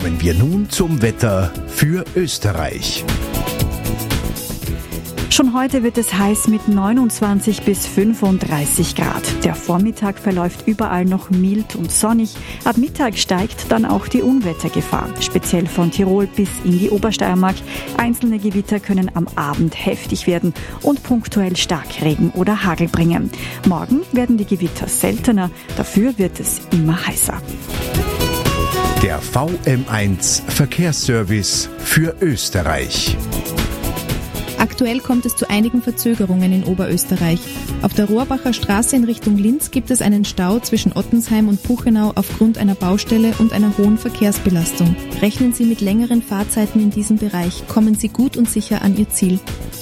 Kommen wir nun zum Wetter für Österreich. Schon heute wird es heiß mit 29 bis 35 Grad. Der Vormittag verläuft überall noch mild und sonnig. Ab Mittag steigt dann auch die Unwettergefahr, speziell von Tirol bis in die Obersteiermark. Einzelne Gewitter können am Abend heftig werden und punktuell Starkregen oder Hagel bringen. Morgen werden die Gewitter seltener, dafür wird es immer heißer. Der VM1 Verkehrsservice für Österreich. Aktuell kommt es zu einigen Verzögerungen in Oberösterreich. Auf der Rohrbacher Straße in Richtung Linz gibt es einen Stau zwischen Ottensheim und Puchenau aufgrund einer Baustelle und einer hohen Verkehrsbelastung. Rechnen Sie mit längeren Fahrzeiten in diesem Bereich, kommen Sie gut und sicher an Ihr Ziel.